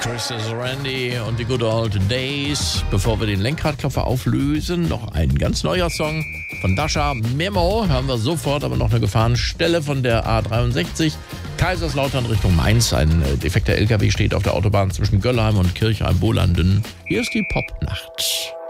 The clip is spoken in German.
Chris is Randy und die Good Old Days. Bevor wir den Lenkradklopfer auflösen, noch ein ganz neuer Song von Dasha, Memo. Hören wir sofort, aber noch eine Gefahrenstelle von der A63. Kaiserslautern Richtung Mainz. Ein defekter LKW steht auf der Autobahn zwischen Göllheim und Kirchheim-Bolanden. Hier ist die Popnacht.